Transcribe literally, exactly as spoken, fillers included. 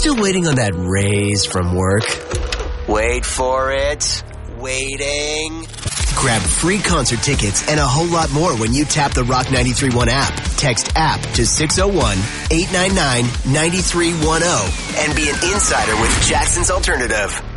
still waiting on that raise from work? Wait for it. Waiting. Grab free concert tickets and a whole lot more when you tap the Rock ninety-three point one app. Text app to six oh one, eight nine nine, nine three one oh and be an insider with Jackson's Alternative.